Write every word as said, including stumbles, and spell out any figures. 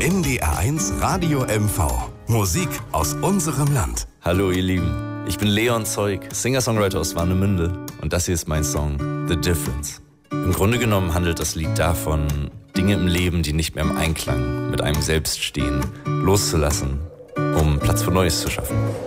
N D R eins Radio M V. Musik aus unserem Land. Hallo ihr Lieben, ich bin Leon Zeug, Singer-Songwriter aus Warnemünde und das hier ist mein Song The Difference. Im Grunde genommen handelt das Lied davon, Dinge im Leben, die nicht mehr im Einklang mit einem selbst stehen, loszulassen, um Platz für Neues zu schaffen.